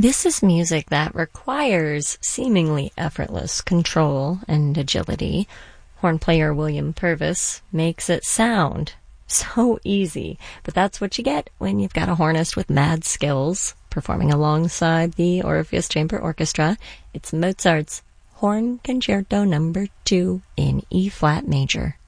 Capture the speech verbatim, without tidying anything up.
This is music that requires seemingly effortless control and agility. Horn player William Purvis makes it sound so easy, but that's what you get when you've got a hornist with mad skills performing alongside the Orpheus Chamber Orchestra. It's Mozart's Horn Concerto Number two in E-flat major.